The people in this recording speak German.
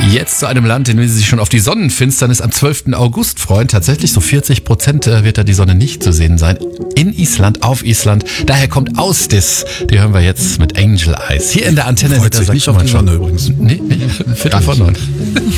Jetzt zu einem Land, in dem Sie sich schon auf die Sonnenfinsternis am 12. August freuen. Tatsächlich so 40% wird da die Sonne nicht zu sehen sein. In Island, auf Island. Daher kommt Austis. Die hören wir jetzt mit Angel Eyes. Hier in der Antenne. Freut sich nicht auf die Sonne übrigens. Nee, Viertel vor 9.